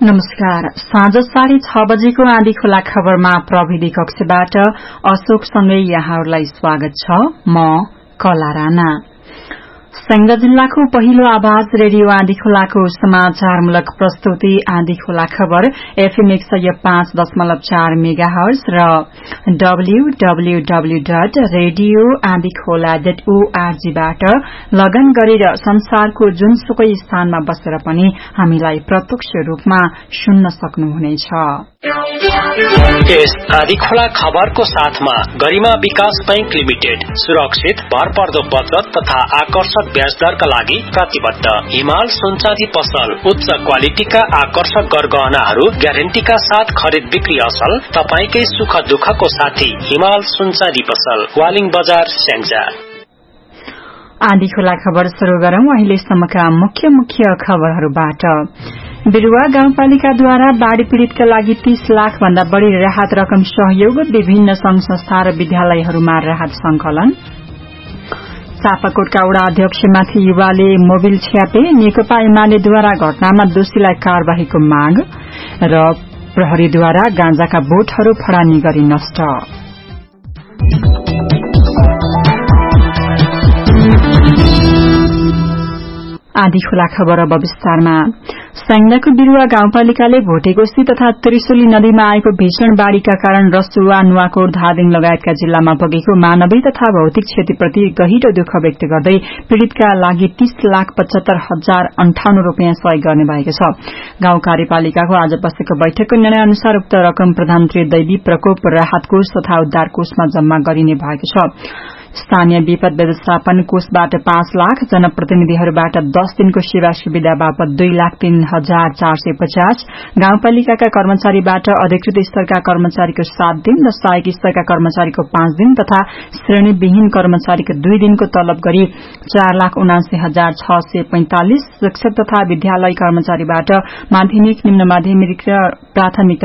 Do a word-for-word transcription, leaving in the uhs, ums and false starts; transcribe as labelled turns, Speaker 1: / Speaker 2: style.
Speaker 1: नमस्कार। साँझ साढे छ बजेको आँधी खोला खबरमा प्रविधि कक्षबाट अशोकसँगै यहाँहरूलाई स्वागत छ। म कला राणा। सङ्घ जिल्लाको पहिलो आवाज रेडियो आँधी खोलाको समाचारमूलक प्रस्तुति आँधी खोला खबर एफएम एक सय पाँच दशमलव चार मेगा हर्ज र डब्ल्यूडब्ल्यूडब्ल्यू डट रेडियो आँधी खोला डट ओआरजीबाट लगन गरेर संसारको जुनसुकै स्थानमा बसेर पनि हामीलाई प्रत्यक्ष रूपमा सुन्न सक्नुहुनेछ।
Speaker 2: यस आँधी खोला खबरको साथमा गरिमा विकास बैंक लिमिटेड सुरक्षित भरपर्दो बचत तथा आकर्षक ब्याज दरका लागि प्रतिबद्ध। हिमाल सुनचाँदी पसल उच्च क्वालिटीका आकर्षक गरगहनाहरू ग्यारेन्टीका साथ खरिद बिक्री असल। तपाईकै सुख दुःखको साथी हिमाल सुनचाँदी पसल, वालिङ बजार, स्याङ्जा।
Speaker 1: आँधी खोला खबर शुरू गरौं अहिलेसम्मका मुख्य मुख्य खबरहरूबाट। बिरुवा गाउँपालिकाद्वारा बाढ़ी पीड़ितका लागि तीस लाख भन्दा बढ़ी राहत रकम सहयोग, विभिन्न संघ संस्था र विद्यालयहरूमा राहत संकलन। चापाकोटका वडा अध्यक्षमाथि युवाले मोबिल छ्यापे, नेकपा एमालेद्वारा घटनामा दोषीलाई कार्यवाहीको माग र प्रहरीद्वारा गाँजाका बोटहरू फडानी गरी नष्ट। आँधी खोला खबर अब विस्तारमा। सैन्यको बिरुवा गाउँपालिकाले भोटेकोशी तथा त्रिशुली नदीमा आएको भीषण बाढ़ीका कारण रसुवा, नुवाकोट, धादिङ लगायतका जिल्लामा पुगेको मानवीय तथा भौतिक क्षतिप्रति गहिरो दुःख व्यक्त गर्दै पीड़ितका लागि तीस लाख पचहत्तर हजार अन्ठाउन्न रूपियाँ सहयोग गर्ने भएको छ। गाउँ कार्यपालिकाको आज बसेको बैठकको निर्णय अनुसार उक्त रकम प्रधानमन्त्री दैवी प्रकोप राहत कोष तथा उद्धार कोषमा जम्मा गरिने भएको छ। स्थानीय विपद व्यवस्थापन कोषबाट पाँच लाख, जनप्रतिनिधिहरूबाट दस दिनको सेवा सुविधा बापत दुई लाख तीन हजार चार सय पचास, गाउँपालिकाका कर्मचारीबाट अधिकृत स्तरका कर्मचारीको सात दिन र सहायक स्तरका कर्मचारीको पाँच दिन तथा श्रेणीविहीन कर्मचारीको दुई दिनको तलब गरी चार लाख उनासी हजार छ सय पैंतालिस, शिक्षक तथा विद्यालय कर्मचारीबाट माध्यमिक, निम्न माध्यमिक र प्राथमिक